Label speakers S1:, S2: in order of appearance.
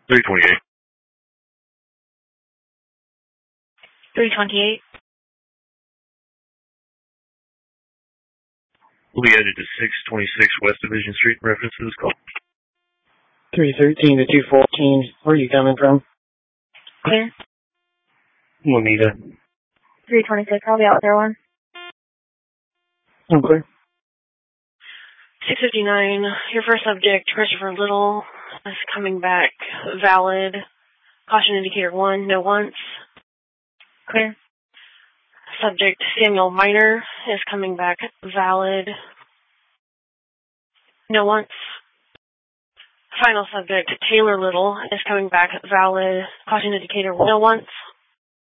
S1: 328.
S2: 328.
S1: Will be added to 626 West Division Street. Reference to this call.
S3: 313 to 214. Where are you coming from?
S2: Clear.
S3: Juanita.
S2: 326. I'll be out there one.
S3: I'm clear.
S2: 659. Your first subject, Christopher Little, is coming back valid. Caution indicator 1, no once. Clear. Subject, Samuel Miner, is coming back valid. No once. Final subject, Taylor Little, is coming back valid. Caution indicator 1, no once.